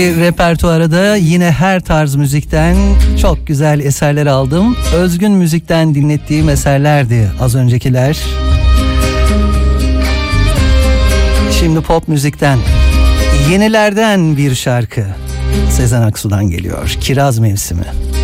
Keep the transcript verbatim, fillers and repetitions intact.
Repertuara da yine her tarz müzikten çok güzel eserler aldım. Özgün müzikten dinlettiğim eserlerdi az öncekiler. Şimdi pop müzikten, yenilerden bir şarkı. Sezen Aksu'dan geliyor. Kiraz Mevsimi.